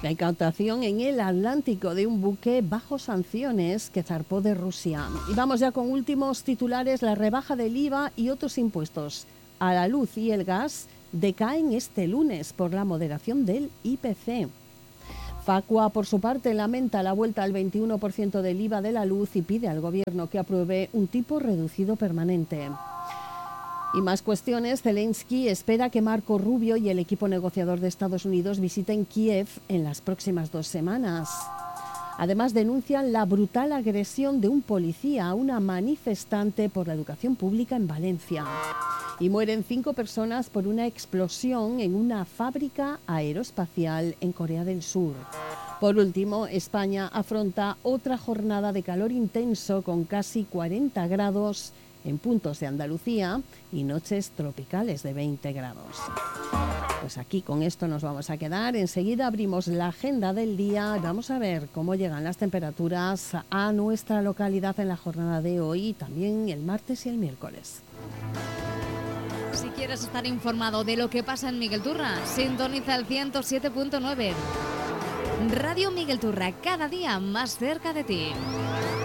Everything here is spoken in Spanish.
La incautación en el Atlántico de un buque bajo sanciones que zarpó de Rusia. Y vamos ya con últimos titulares. La rebaja del IVA y otros impuestos a la luz y el gas decaen este lunes por la moderación del IPC. Facua, por su parte, lamenta la vuelta al 21% del IVA de la luz y pide al gobierno que apruebe un tipo reducido permanente. Y más cuestiones. Zelensky espera que Marco Rubio y el equipo negociador de Estados Unidos visiten Kiev en las próximas 2 semanas. Además, denuncian la brutal agresión de un policía a una manifestante por la educación pública en Valencia. Y mueren 5 personas por una explosión en una fábrica aeroespacial en Corea del Sur. Por último, España afronta otra jornada de calor intenso con casi 40 grados en puntos de Andalucía y noches tropicales de 20 grados. Pues aquí con esto nos vamos a quedar. Enseguida abrimos la agenda del día. Vamos a ver cómo llegan las temperaturas a nuestra localidad en la jornada de hoy y también el martes y el miércoles. Si quieres estar informado de lo que pasa en Miguel Turra, sintoniza el 107.9. Radio Miguel Turra, cada día más cerca de ti.